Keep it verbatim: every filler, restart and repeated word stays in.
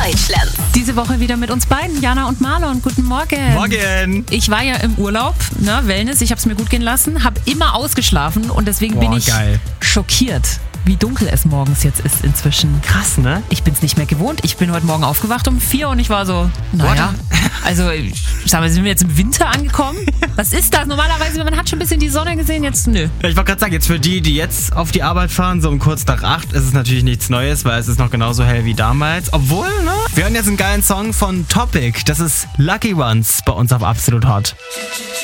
Deutschlands. Diese Woche wieder mit uns beiden, Jana und Marlon. Guten Morgen. Morgen. Ich war ja im Urlaub, ne, Wellness, ich habe es mir gut gehen lassen, habe immer ausgeschlafen und deswegen Boah, bin ich geil. schockiert, wie dunkel es morgens jetzt ist inzwischen. Krass, ne? Ich bin es nicht mehr gewohnt. Ich bin heute Morgen aufgewacht um vier und ich war so, naja, also sag mal, sind wir jetzt im Winter angekommen? Was ist das? Normalerweise, man hat schon ein bisschen die Sonne gesehen, jetzt nö. Ja, ich wollte gerade sagen, jetzt für die, die jetzt auf die Arbeit fahren, so um kurz nach acht, ist es natürlich nichts Neues, weil es ist noch genauso hell wie damals. Obwohl, ne? Wir hören jetzt einen geilen Song von Topic. Das ist Lucky Ones bei uns auf Absolut Hot.